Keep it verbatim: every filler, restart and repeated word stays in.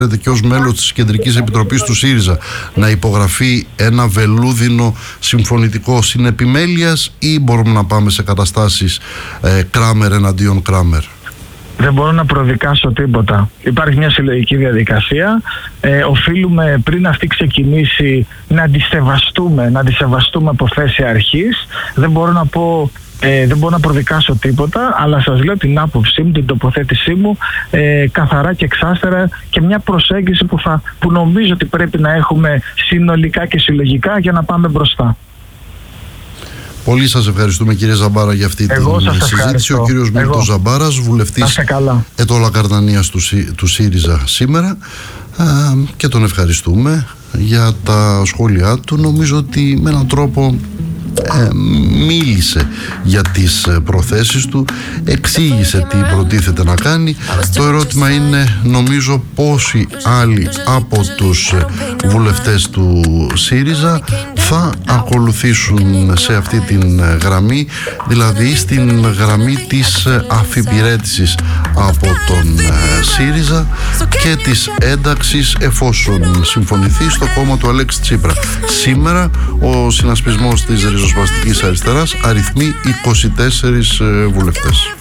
και ως μέλος της Κεντρικής Επιτροπής του ΣΥΡΙΖΑ να υπογραφεί ένα βελούδινο συμφωνητικό συνεπιμέλειας, ή μπορούμε να πάμε σε καταστάσεις ε, Κράμερ εναντίον Κράμερ? Δεν μπορώ να προδικάσω τίποτα. Υπάρχει μια συλλογική διαδικασία. Ε, οφείλουμε πριν αυτή ξεκινήσει να αντισεβαστούμε, να αντισεβαστούμε από θέση αρχής. Δεν μπορώ να πω... Ε, δεν μπορώ να προδικάσω τίποτα, αλλά σας λέω την άποψή μου, την τοποθέτησή μου ε, καθαρά και εξάστερα, και μια προσέγγιση που, θα, που νομίζω ότι πρέπει να έχουμε συνολικά και συλλογικά για να πάμε μπροστά. Πολύ σας ευχαριστούμε, κύριε Ζαμπάρα, για αυτή Εγώ την συζήτηση. ευχαριστώ. Ο κύριος Μίλτος Ζαμπάρας, βουλευτής Ετώλα Καρδανίας του, του ΣΥΡΙΖΑ σήμερα, α, και τον ευχαριστούμε για τα σχόλιά του. Νομίζω ότι με έναν τρόπο Ε, μίλησε για τις προθέσεις του, εξήγησε τι προτίθεται να κάνει. Το ερώτημα είναι, νομίζω, πόσοι άλλοι από τους βουλευτές του ΣΥΡΙΖΑ θα ακολουθήσουν σε αυτή την γραμμή, δηλαδή στην γραμμή της αφιπηρέτησης από τον ΣΥΡΙΖΑ και της ένταξης, εφόσον συμφωνηθεί, στο κόμμα του Αλέξη Τσίπρα. Σήμερα ο συνασπισμός της ριζοσπαστικής αριστεράς αριθμεί είκοσι τέσσερις βουλευτές.